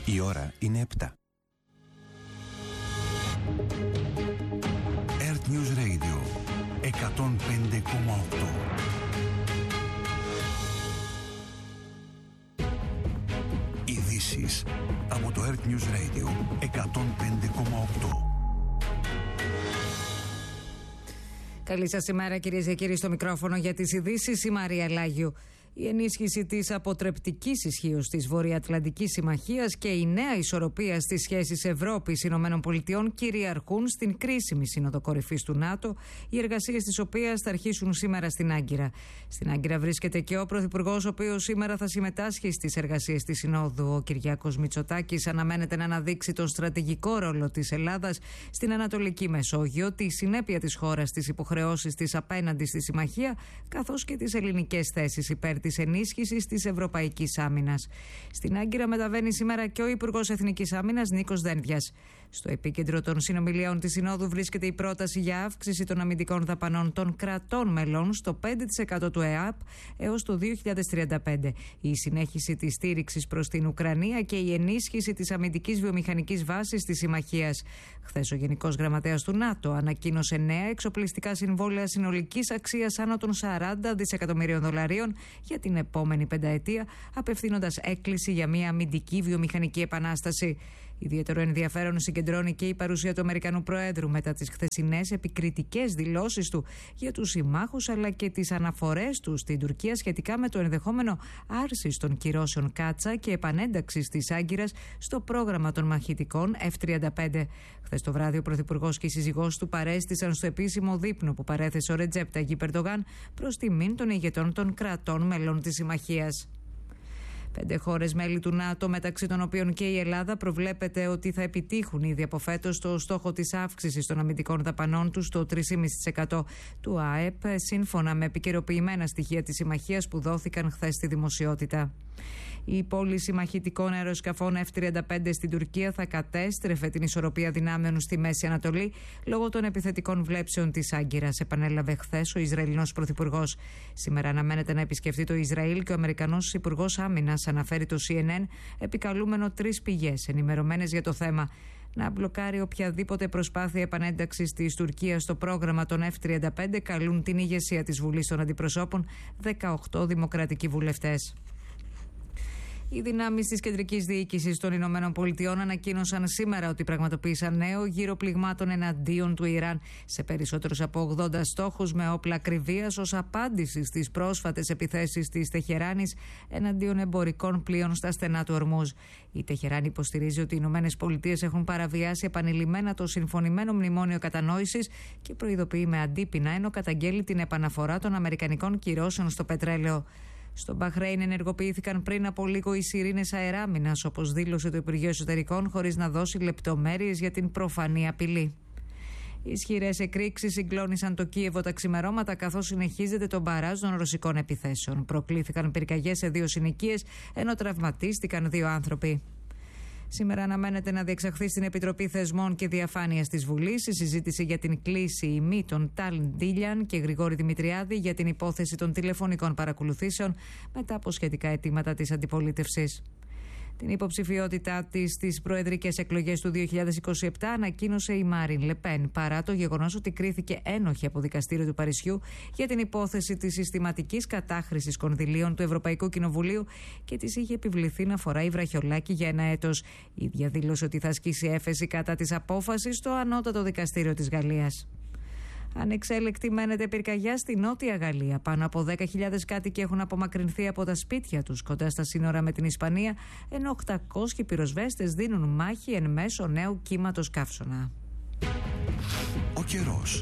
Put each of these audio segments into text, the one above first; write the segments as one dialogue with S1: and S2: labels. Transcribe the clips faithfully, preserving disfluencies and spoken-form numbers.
S1: Η ώρα είναι επτά. Earth News Radio εκατόν πέντε κόμμα οκτώ. Ειδήσεις από το Earth News Radio εκατόν πέντε κόμμα οκτώ.
S2: Καλή σας ημέρα, κυρίες και κύριοι, στο μικρόφωνο για τις ειδήσεις η Μαρία Λάγιου. Η ενίσχυση της αποτρεπτικής ισχύως της Βορειοατλαντικής Συμμαχίας και η νέα ισορροπία στις σχέσεις Ευρώπης-Ηνωμένων Πολιτειών κυριαρχούν στην κρίσιμη Σύνοδο Κορυφής του ΝΑΤΟ, οι εργασίες της οποίας θα αρχίσουν σήμερα στην Άγκυρα. Στην Άγκυρα βρίσκεται και ο Πρωθυπουργός, ο οποίος σήμερα θα συμμετάσχει στις εργασίες της Συνόδου. Ο Κυριάκος Μητσοτάκης αναμένεται να αναδείξει τον στρατηγικό ρόλο της Ελλάδας στην Ανατολική Μεσόγειο, τη συνέπεια της χώρας στις υποχρεώσεις της απέναντι στη Συμμαχία, καθώς και τις ελληνικές θέσεις υπέρ της ενίσχυσης της Ευρωπαϊκής Άμυνας. Στην Άγκυρα μεταβαίνει σήμερα και ο Υπουργός Εθνικής Άμυνας Νίκος Δένδιας. Στο επίκεντρο των συνομιλιών της Συνόδου βρίσκεται η πρόταση για αύξηση των αμυντικών δαπανών των κρατών μελών στο πέντε τοις εκατό του ΕΑΠ έως το δύο χιλιάδες τριάντα πέντε. Η συνέχιση της στήριξης προς την Ουκρανία και η ενίσχυση της αμυντικής βιομηχανικής βάσης της Συμμαχίας. Χθες ο Γενικός Γραμματέας του ΝΑΤΟ ανακοίνωσε νέα εξοπλιστικά συμβόλαια συνολικής αξίας άνω των σαράντα δισεκατομμυρίων δολαρίων για την επόμενη πενταετία, απευθύνοντας έκκληση για μια αμυντική βιομηχανική επανάσταση. Ιδιαίτερο ενδιαφέρον συγκεντρώνει και η παρουσία του Αμερικανού Προέδρου μετά τις χθεσινές επικριτικές δηλώσεις του για τους συμμάχους, αλλά και τις αναφορές του στην Τουρκία σχετικά με το ενδεχόμενο άρσης των κυρώσεων Κάτσα και επανένταξης της Άγκυρας στο πρόγραμμα των μαχητικών εφ τριάντα πέντε. Χθες το βράδυ ο Πρωθυπουργός και η σύζυγός του παρέστησαν στο επίσημο δείπνο που παρέθεσε ο Ρετζέπ Ταγιίπ Ερντογάν προς τιμήν των ηγετών των κρατών μελών της Συμμαχίας. Πέντε χώρες μέλη του ΝΑΤΟ, μεταξύ των οποίων και η Ελλάδα, προβλέπεται ότι θα επιτύχουν ήδη από φέτος το στόχο της αύξησης των αμυντικών δαπανών τους στο τρία κόμμα πέντε τοις εκατό του ΑΕΠ, σύμφωνα με επικαιροποιημένα στοιχεία της Συμμαχίας που δόθηκαν χθες στη δημοσιότητα. Η πώληση μαχητικών αεροσκαφών εφ τριάντα πέντε στην Τουρκία θα κατέστρεφε την ισορροπία δυνάμεων στη Μέση Ανατολή λόγω των επιθετικών βλέψεων της Άγκυρας, επανέλαβε χθες ο Ισραηλινός Πρωθυπουργός. Σήμερα αναμένεται να επισκεφτεί το Ισραήλ και ο Αμερικανός Υπουργός Άμυνας, αναφέρει το σι εν εν, επικαλούμενο τρεις πηγές ενημερωμένες για το θέμα, να μπλοκάρει οποιαδήποτε προσπάθεια επανένταξης της Τουρκίας στο πρόγραμμα των εφ τριάντα πέντε, καλούν την ηγεσία της Βουλής των Αντιπροσώπων δεκαοκτώ δημοκρατικοί βουλευτές. Οι δυνάμεις της κεντρικής διοίκησης των Ηνωμένων Πολιτειών ανακοίνωσαν σήμερα ότι πραγματοποίησαν νέο γύρο πληγμάτων εναντίον του Ιράν σε περισσότερους από ογδόντα στόχους με όπλα ακριβίας ως απάντηση στις πρόσφατες επιθέσεις της Τεχεράνης εναντίον εμπορικών πλοίων στα στενά του Ορμούζ. Η Τεχεράνη υποστηρίζει ότι οι Ηνωμένες Πολιτείες έχουν παραβιάσει επανειλημμένα το συμφωνημένο μνημόνιο κατανόησης και προειδοποιεί με αντίπεινα, ενώ καταγγέλει την επαναφορά των αμερικανικών κυρώσεων στο πετρέλαιο. Στο Μπαχρέιν ενεργοποιήθηκαν πριν από λίγο οι σιρήνες αεράμινας, όπως δήλωσε το Υπουργείο Εσωτερικών, χωρίς να δώσει λεπτομέρειες για την προφανή απειλή. Οι ισχυρές εκρήξεις συγκλώνησαν το Κίεβο τα ξημερώματα, καθώς συνεχίζεται το μπαράζ των ρωσικών επιθέσεων. Προκλήθηκαν πυρκαγιές σε δύο συνοικίες, ενώ τραυματίστηκαν δύο άνθρωποι. Σήμερα αναμένεται να διεξαχθεί στην Επιτροπή Θεσμών και Διαφάνειας της Βουλής η συζήτηση για την κλήση ή μη των Τάλιν Ντίλιαν και Γρηγόρη Δημητριάδη για την υπόθεση των τηλεφωνικών παρακολουθήσεων μετά από σχετικά αιτήματα της αντιπολίτευσης. Την υποψηφιότητά της στις προεδρικές εκλογές του δύο χιλιάδες είκοσι επτά ανακοίνωσε η Μάριν Λεπέν, παρά το γεγονός ότι κρίθηκε ένοχη από δικαστήριο του Παρισιού για την υπόθεση της συστηματικής κατάχρησης κονδυλίων του Ευρωπαϊκού Κοινοβουλίου και της είχε επιβληθεί να φοράει βραχιολάκι για ένα έτος. Η ίδια δήλωσε ότι θα ασκήσει έφεση κατά της απόφασης στο Ανώτατο Δικαστήριο της Γαλλίας. Ανεξέλεκτη μένεται πυρκαγιά στη Νότια Γαλλία. Πάνω από δέκα χιλιάδες κάτοικοι έχουν απομακρυνθεί από τα σπίτια τους κοντά στα σύνορα με την Ισπανία, ενώ οκτακόσιοι πυροσβέστες δίνουν μάχη εν μέσω νέου κύματος καύσωνα.
S1: Ο καιρός.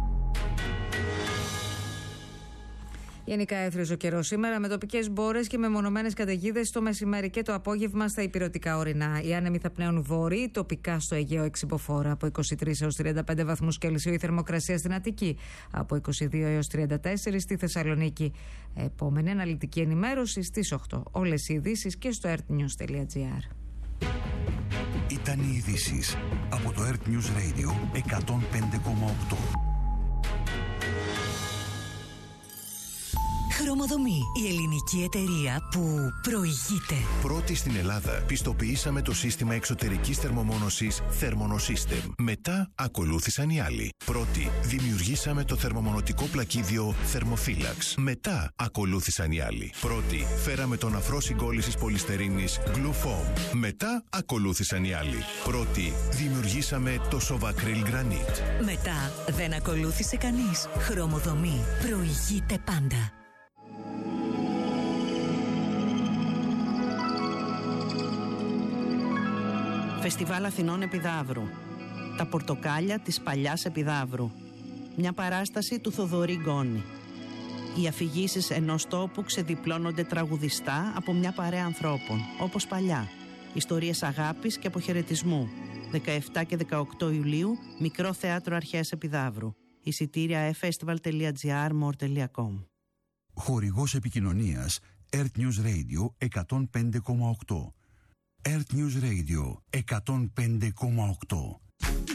S2: Γενικά έθριος ο καιρός σήμερα, με τοπικές μπόρες και μεμονωμένες καταιγίδες το μεσημέρι και το απόγευμα στα ηπειρωτικά ορεινά. Οι άνεμοι θα πνέουν βορροί, τοπικά στο Αιγαίο εξυποφόρα από είκοσι τρεις έως τριάντα πέντε βαθμούς Κελσίου η θερμοκρασία στην Αττική, από είκοσι δύο έως τριάντα τέσσερα στη Θεσσαλονίκη. Επόμενη αναλυτική ενημέρωση στις οκτώ. Όλες οι ειδήσεις και στο earthnews τελεία gr.
S1: Ήταν οι ειδήσεις από το Earth News Radio εκατόν πέντε κόμμα οκτώ.
S3: Χρωμοδομή, η ελληνική εταιρεία που προηγείται.
S4: Πρώτη στην Ελλάδα πιστοποιήσαμε το σύστημα εξωτερικής θερμομόνωσης Thermonosystem. Μετά ακολούθησαν οι άλλοι. Πρώτη δημιουργήσαμε το θερμομονωτικό πλακίδιο Thermophilax. Μετά ακολούθησαν οι άλλοι. Πρώτη φέραμε τον αφρό συγκόλλησης πολυστερίνης Glufoam. Μετά ακολούθησαν οι άλλοι. Πρώτη δημιουργήσαμε το Sovacryl Granite.
S3: Μετά δεν ακολούθησε κανείς. Χρωμοδομή, προηγείται πάντα.
S5: Φεστιβάλ Αθηνών Επιδαύρου. Τα πορτοκάλια της παλιάς Επιδαύρου. Μια παράσταση του Θοδωρή Γκόνη. Οι αφηγήσεις ενός τόπου ξεδιπλώνονται τραγουδιστά από μια παρέα ανθρώπων, όπως παλιά. Ιστορίες αγάπης και αποχαιρετισμού. δεκαεπτά και δεκαοκτώ Ιουλίου, Μικρό Θέατρο Αρχαίας Επιδαύρου. Εισιτήρια e festival τελεία gr more τελεία com.
S1: Χορηγός επικοινωνίας Earth News Radio εκατόν πέντε κόμμα οκτώ. Earth News Radio εκατόν πέντε κόμμα οκτώ.